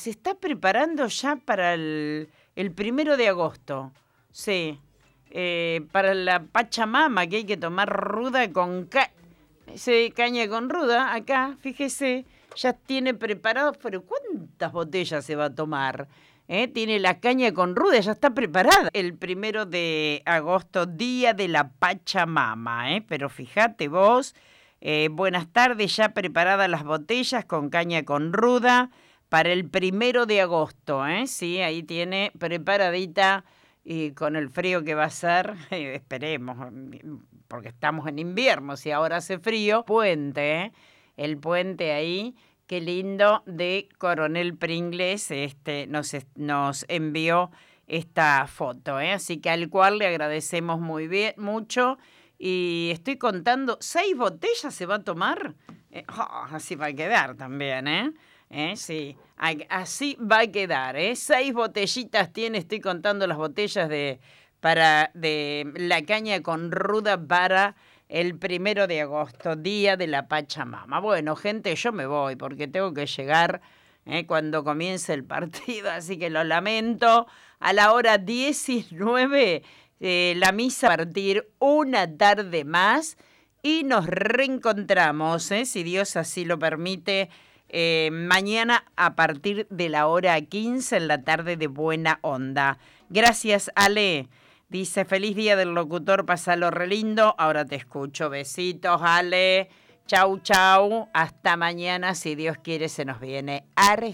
se está preparando ya para el 1 de agosto. Sí, para la Pachamama, que hay que tomar ruda con caña con ruda. Acá, fíjese, ya tiene preparados, pero ¿cuántas botellas se va a tomar? Tiene la caña con ruda, ya está preparada. El 1 de agosto, día de la Pachamama, pero fíjate vos, buenas tardes, ya preparadas las botellas con caña con ruda para el 1 de agosto, sí, ahí tiene preparadita y con el frío que va a ser, esperemos, porque estamos en invierno, si ahora hace frío, el puente ahí. Qué lindo, de Coronel Pringles, nos envió esta foto, así que al cual le agradecemos mucho. Y estoy contando, 6 botellas se va a tomar. Así va a quedar también, sí, así va a quedar, 6 botellitas tiene, estoy contando las botellas de la caña con ruda para el 1 de agosto, día de la Pachamama. Bueno, gente, yo me voy porque tengo que llegar cuando comience el partido, así que lo lamento. A la hora 19, la misa va a partir una tarde más y nos reencontramos, si Dios así lo permite, mañana a partir de la hora 15 en la tarde de Buena Onda. Gracias, Ale. Dice, feliz día del locutor, pasalo re lindo. Ahora te escucho. Besitos, Ale. Chau, chau. Hasta mañana, si Dios quiere, se nos viene